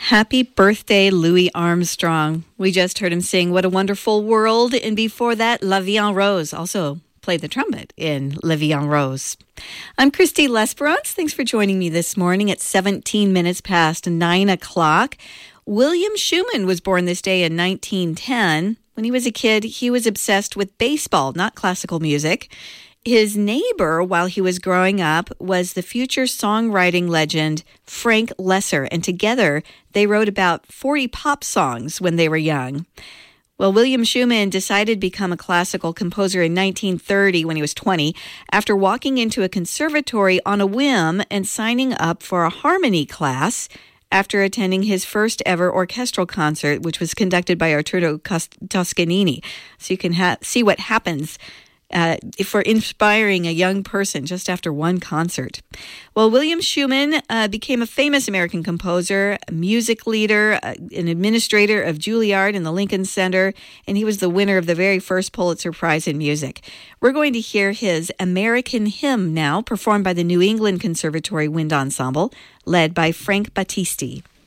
Happy birthday, Louis Armstrong. We just heard him sing What a Wonderful World, and before that, La Vie en Rose, also played the trumpet in La Vie en Rose. I'm Christy Lesperance. Thanks for joining me this morning at 17 minutes past 9 o'clock. William Schuman was born this day in 1910. When he was a kid, he was obsessed with baseball, not classical music. His neighbor, while he was growing up, was the future songwriting legend Frank Loesser, and together they wrote about 40 pop songs when they were young. Well, William Schuman decided to become a classical composer in 1930 when he was 20, after walking into a conservatory on a whim and signing up for a harmony class after attending his first ever orchestral concert, which was conducted by Arturo Toscanini. So you can see what happens for inspiring a young person just after one concert. Well, William Schuman became a famous American composer, a music leader, an administrator of Juilliard and the Lincoln Center, and he was the winner of the very first Pulitzer Prize in music. We're going to hear his American Hymn now, performed by the New England Conservatory Wind Ensemble, led by Frank Battisti.